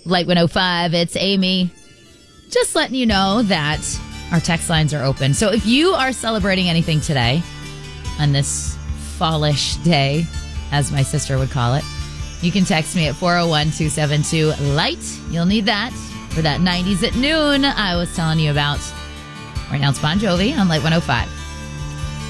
Light 105, it's Amy. Just letting you know that our text lines are open. So if you are celebrating anything today, on this fallish day, as my sister would call it, you can text me at 401-272-LIGHT. You'll need that for that 90s at noon I was telling you about. Right now it's Bon Jovi on Light 105.